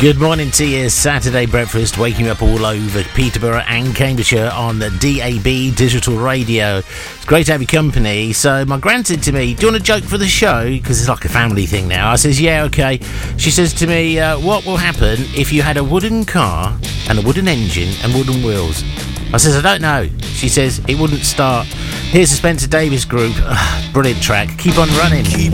Good morning to you. Saturday breakfast, waking up all over Peterborough and Cambridgeshire on DAB Digital Radio. It's great to have your company. So my gran said to me, do you want a joke for the show? Because it's like a family thing now. I says, yeah, okay. She says to me, what will happen if you had a wooden car and a wooden engine and wooden wheels? I says, I don't know. She says, it wouldn't start. Here's the Spencer Davis Group. Brilliant track. Keep on running. Keep